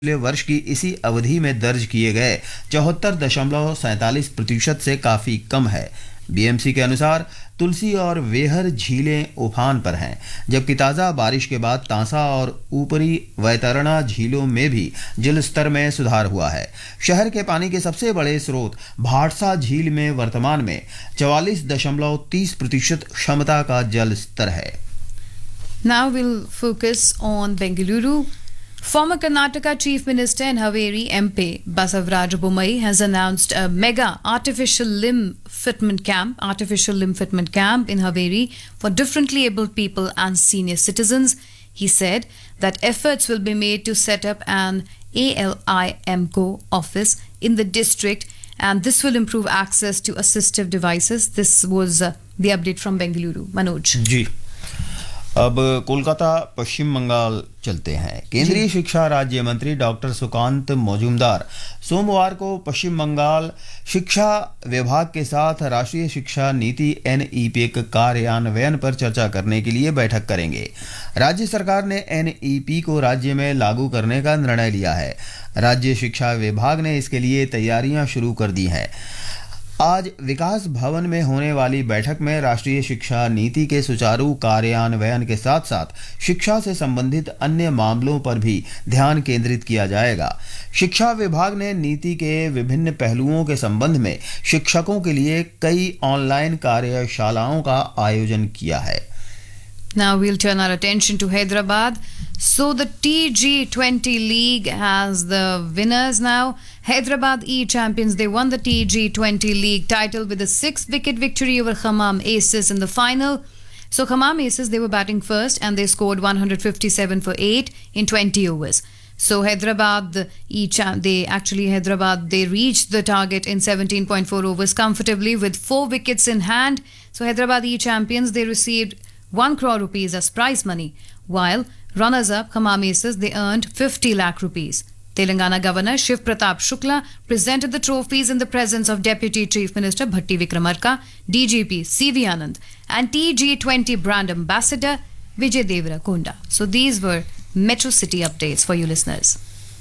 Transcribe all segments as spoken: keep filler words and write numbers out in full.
पिछले वर्ष की इसी अवधि में दर्ज किए गए चौहत्तर दशमलव सैंतालीस प्रतिशत से काफ़ी कम है। बीएमसी के अनुसार तुलसी और वेहर झीलें उफान पर हैं, जबकि ताज़ा बारिश के बाद तांसा और ऊपरी वैतरणा झीलों में भी जल स्तर में सुधार हुआ है। शहर के पानी के सबसे बड़े स्रोत भाटसा झील में वर्तमान में चवालीस दशमलव तीस प्रतिशत क्षमता का जल स्तर है। Now we'll focus on Bengaluru. Former Karnataka Chief Minister and Haveri M P Basavaraj Bommai has announced a mega artificial limb fitment camp, artificial limb fitment camp in Haveri for differently abled people and senior citizens. He said that efforts will be made to set up an A L I M C O office in the district, and this will improve access to assistive devices. This was uh, the update from Bengaluru. Manoj. जी, अब कोलकाता पश्चिम बंगाल चलते हैं। केंद्रीय शिक्षा राज्य मंत्री doctor Sukanta Majumdar सोमवार को पश्चिम बंगाल शिक्षा विभाग के साथ राष्ट्रीय शिक्षा नीति एन ई पी के कार्यान्वयन पर चर्चा करने के लिए बैठक करेंगे। राज्य सरकार ने एन ई पी को राज्य में लागू करने का निर्णय लिया है। राज्य शिक्षा विभाग ने इसके लिए तैयारियां शुरू कर दी हैं। आज विकास भवन में होने वाली बैठक में राष्ट्रीय शिक्षा नीति के सुचारू कार्यान्वयन के साथ साथ शिक्षा से संबंधित अन्य मामलों पर भी ध्यान केंद्रित किया जाएगा। शिक्षा विभाग ने नीति के विभिन्न पहलुओं के संबंध में शिक्षकों के लिए कई ऑनलाइन कार्यशालाओं का आयोजन किया है। Now we'll turn our attention to Hyderabad. So the T G twenty League has the winners now. Hyderabad E-champions, they won the T G twenty League title with a six-wicket victory over Khammam Aces in the final. So Khammam Aces, they were batting first and they scored one hundred fifty-seven for eight in twenty overs. So Hyderabad, the E-champ, they actually Hyderabad, they reached the target in seventeen point four overs comfortably with four wickets in hand. So Hyderabad E-champions, they received one crore rupees as prize money, while runners-up Khammam Aces, they earned fifty lakh rupees. Telangana Governor Shiv Pratap Shukla presented the trophies in the presence of Deputy Chief Minister Bhatti Vikramarka, D G P C V Anand and T G twenty brand ambassador Vijay Deverakonda. So these were Metro City updates for you listeners.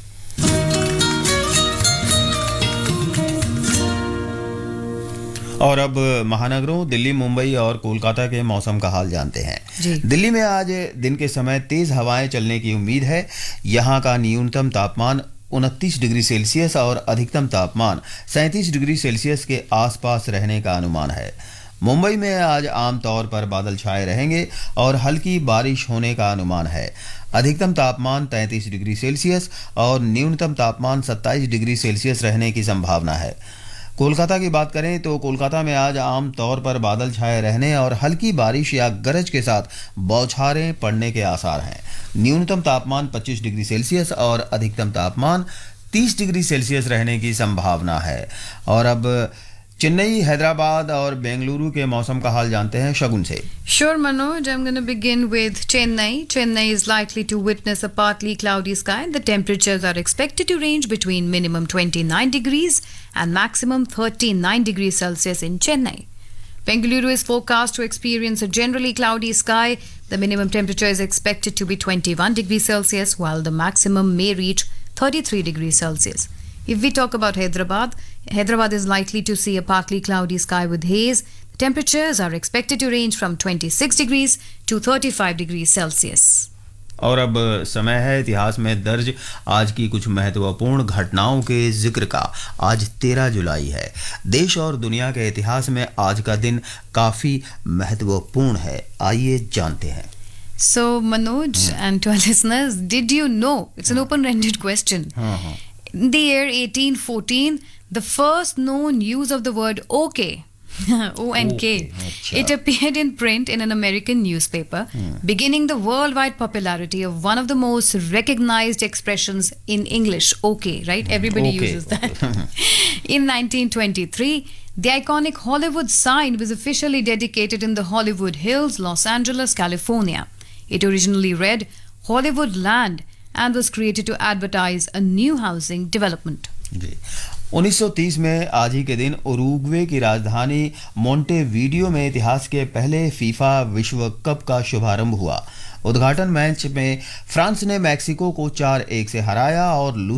और अब महानगरों दिल्ली, मुंबई और कोलकाता के मौसम का हाल जानते हैं। दिल्ली में आज दिन के समय तेज हवाएं चलने की उम्मीद है। यहां का न्यूनतम तापमान उनतीस डिग्री सेल्सियस और अधिकतम तापमान सैंतीस डिग्री सेल्सियस के आसपास रहने का अनुमान है। मुंबई में आज आमतौर पर बादल छाए रहेंगे और हल्की बारिश होने का अनुमान है। अधिकतम तापमान तैंतीस डिग्री सेल्सियस और न्यूनतम तापमान सत्ताईस डिग्री सेल्सियस रहने की संभावना है। कोलकाता की बात करें तो कोलकाता में आज आम तौर पर बादल छाए रहने और हल्की बारिश या गरज के साथ बौछारें पड़ने के आसार हैं। न्यूनतम तापमान पच्चीस डिग्री सेल्सियस और अधिकतम तापमान तीस डिग्री सेल्सियस रहने की संभावना है। और अब चेन्नई, हैदराबाद और बेंगलुरु के मौसम का हाल जानते हैं शगुन से। Sure, Manoj. I'm going to begin with Chennai. Chennai is likely to witness a partly cloudy sky. The temperatures are expected to range between minimum twenty-nine degrees and maximum thirty-nine degrees Celsius in Chennai. Bengaluru is forecast to experience a generally cloudy sky. The minimum temperature is expected to be twenty-one degrees Celsius, while the maximum may reach thirty-three degrees Celsius. If we talk about Hyderabad, Hyderabad is likely to see a partly cloudy sky with haze. Temperatures are expected to range from twenty-six degrees to thirty-five degrees Celsius. और अब समय है इतिहास में दर्ज आज की कुछ महत्वपूर्ण घटनाओं के जिक्र का। आज तेरह जुलाई है। देश और दुनिया के इतिहास में आज का दिन काफ़ी महत्वपूर्ण है। आइए जानते हैं। So Manoj hmm. and to our listeners, did you know, it's an open-ended question. Uh-huh. In the year eighteen fourteen, the first known use of the word okay, O N K, okay, it appeared in print in an American newspaper, hmm. beginning the worldwide popularity of one of the most recognized expressions in English, okay, right? Everybody okay. uses that. In nineteen twenty-three, the iconic Hollywood sign was officially dedicated in the Hollywood Hills, Los Angeles, California. It originally read Hollywood Land and was created to advertise a new housing development. जी उन्नीस सौ तीस में आज ही के दिन Uruguay की राजधानी Montevideo में इतिहास के पहले फीफा विश्व कप का शुभारंभ हुआ। उद्घाटन मैच में फ्रांस ने मैक्सिको को चार एक से हराया और